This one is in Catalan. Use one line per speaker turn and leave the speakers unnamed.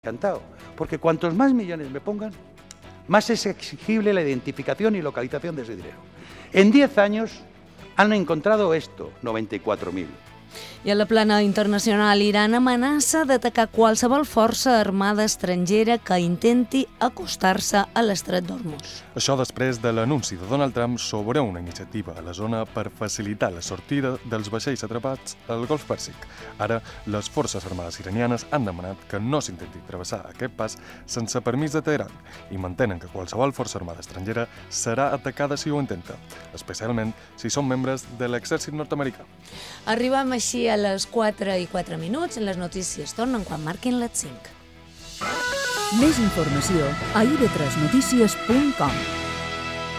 Encantado, porque cuantos más millones me pongan, más es exigible la identificación y localización de ese dinero. En 10 años han encontrado esto, 94.000.
I a la plana internacional, Iran amenaça d'atacar qualsevol força armada estrangera que intenti acostar-se a l'estret d'Hormuz.
Això després de l'anunci de Donald Trump sobre una iniciativa a la zona per facilitar la sortida dels vaixells atrapats al Golf Pèrsic. Ara, les forces armades iranianes han demanat que no s'intenti travessar aquest pas sense permís de Teheran i mantenen que qualsevol força armada estrangera serà atacada si ho intenta, especialment si són membres de l'exèrcit nord-americà.
Arribem així a les 4:04. Les notícies tornen quan marquin les 5.
Més informació a ib3notícies.com.